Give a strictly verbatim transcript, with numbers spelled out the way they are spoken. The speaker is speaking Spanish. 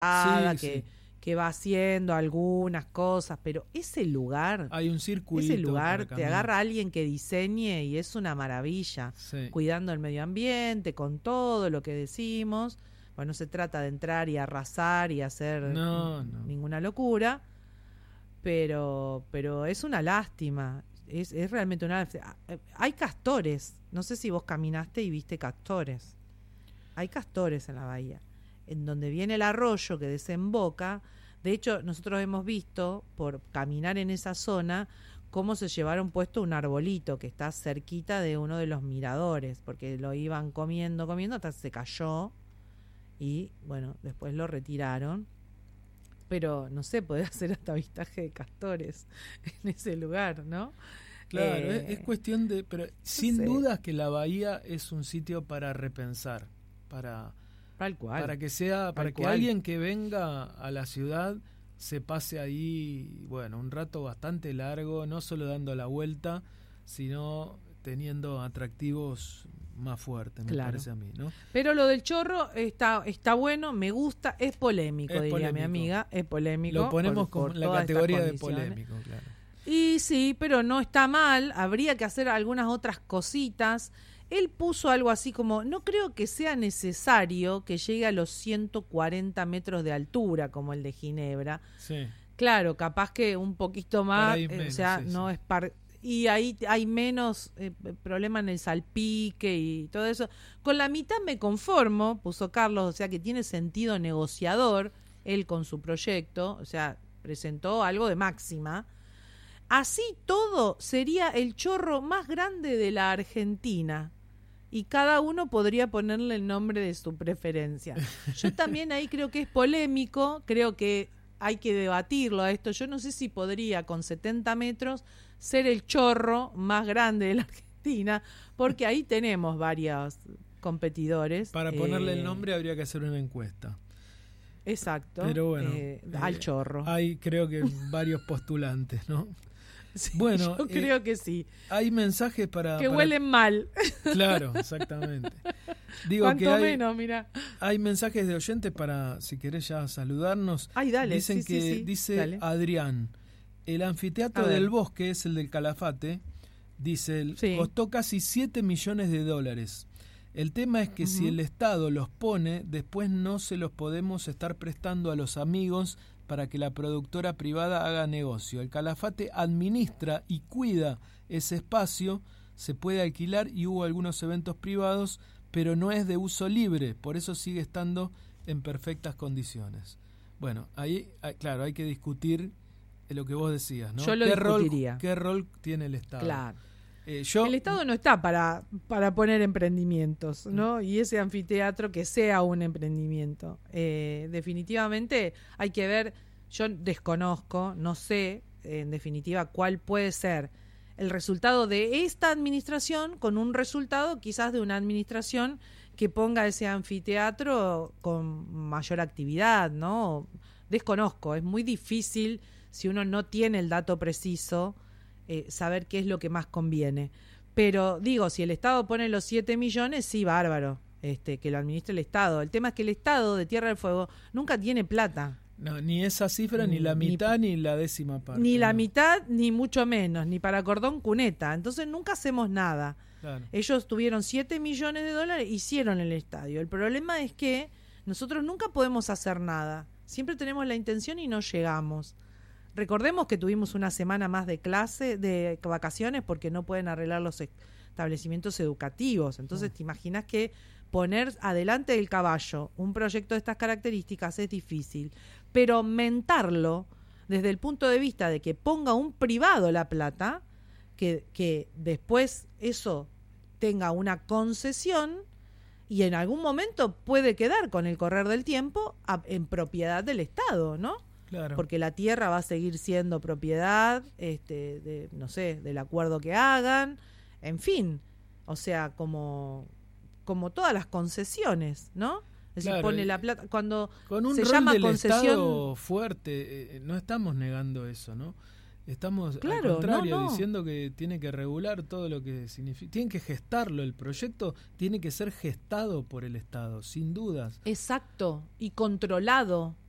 sí, que, sí. que va haciendo algunas cosas, pero ese lugar, Hay un circuito. ese lugar para te caminar. agarra a alguien que diseñe y es una maravilla, Sí. cuidando el medio ambiente, con todo lo que decimos. Bueno, no se trata de entrar y arrasar y hacer No, no. ninguna locura, pero pero es una lástima, es, es realmente una lástima. Hay castores, no sé si vos caminaste y viste castores, hay castores en la bahía, en donde viene el arroyo que desemboca. De hecho, nosotros hemos visto, por caminar en esa zona, cómo se llevaron puesto un arbolito que está cerquita de uno de los miradores, porque lo iban comiendo, comiendo, hasta se cayó y, bueno, después lo retiraron. Pero, no sé, podés hacer hasta avistaje de castores en ese lugar, ¿no? Claro, Eh, es, es cuestión de... Pero sin sé. dudas que la bahía es un sitio para repensar, para... Tal cual. Para que sea, para Tal que cual. alguien que venga a la ciudad se pase ahí, bueno, un rato bastante largo, no solo dando la vuelta, sino teniendo atractivos más fuertes, me Claro. parece a mí, ¿no? Pero lo del chorro está está bueno, me gusta, es polémico, Es diría polémico. mi amiga, es polémico. Lo ponemos por- por con la todas estas categoría de condiciones. polémico, claro. Y sí, pero no está mal, habría que hacer algunas otras cositas. Él puso algo así como, no creo que sea necesario que llegue a los ciento cuarenta metros de altura como el de Ginebra. Sí. Claro, capaz que un poquito más, ahí eh, menos, o sea, sí, no sí. es par y ahí hay menos eh, problema en el salpique y todo eso. Con la mitad me conformo, puso Carlos, o sea que tiene sentido negociador él con su proyecto, o sea, presentó algo de máxima. Así todo sería el chorro más grande de la Argentina. Y cada uno podría ponerle el nombre de su preferencia. Yo también ahí creo que es polémico, creo que hay que debatirlo a esto. Yo no sé si podría con setenta metros ser el chorro más grande de la Argentina, porque ahí tenemos varios competidores. Para ponerle eh, el nombre habría que hacer una encuesta. Exacto. Pero bueno, eh, al eh, chorro. Hay creo que varios postulantes, ¿no? Sí, bueno, yo eh, creo que sí. Hay mensajes para... Que para- huelen mal. Claro, exactamente. Digo Cuanto que hay, menos, mira. hay mensajes de oyentes para, si querés ya saludarnos. Ay, dale. Dicen sí, que, sí, sí. dice Dale. Adrián, el anfiteatro A ver. del Bosque, es el del Calafate, dice, el- Sí. costó casi siete millones de dólares. El tema es que Ujú. si el Estado los pone, después no se los podemos estar prestando a los amigos para que la productora privada haga negocio. El Calafate administra y cuida ese espacio, se puede alquilar y hubo algunos eventos privados, pero no es de uso libre, por eso sigue estando en perfectas condiciones. Bueno, ahí, ahí, claro, hay que discutir lo que vos decías, ¿no? Yo lo ¿Qué discutiría. rol, ¿Qué rol tiene el Estado? Claro. Eh, yo, El Estado no está para, para poner emprendimientos, ¿no? Y ese anfiteatro que sea un emprendimiento. Eh, definitivamente hay que ver, yo desconozco, no sé, en definitiva, cuál puede ser el resultado de esta administración con un resultado quizás de una administración que ponga ese anfiteatro con mayor actividad, ¿no? Desconozco, es muy difícil si uno no tiene el dato preciso. Eh, saber qué es lo que más conviene. Pero digo, si el Estado pone los siete millones, sí, bárbaro, este, que lo administre el Estado. El tema es que el Estado de Tierra del Fuego nunca tiene plata. no, ni esa cifra, ni la Ni- mitad, ni, la décima parte. Ni la no. mitad, ni mucho menos, ni para cordón cuneta. Entonces nunca hacemos nada. Claro. Ellos tuvieron siete millones de dólares, hicieron el estadio. El problema es que nosotros nunca podemos hacer nada. Siempre tenemos la intención y no llegamos. Recordemos que tuvimos una semana más de clase, de vacaciones, porque no pueden arreglar los establecimientos educativos. Entonces, te imaginas que poner adelante del caballo un proyecto de estas características es difícil. Pero mentarlo desde el punto de vista de que ponga un privado la plata, que, que después eso tenga una concesión y en algún momento puede quedar con el correr del tiempo a, en propiedad del Estado, ¿no? Claro. Porque la tierra va a seguir siendo propiedad, este, de, no sé, del acuerdo que hagan, en fin, o sea, como, como todas las concesiones, ¿no? Es decir, Claro, pone y- la plata cuando Con un se rol llama del concesión. Estado fuerte, eh, no estamos negando eso, ¿no? Estamos Claro, al contrario no, no. diciendo que tiene que regular todo lo que significa, tienen que gestarlo, el proyecto tiene que ser gestado por el Estado, sin dudas. Exacto, y controlado,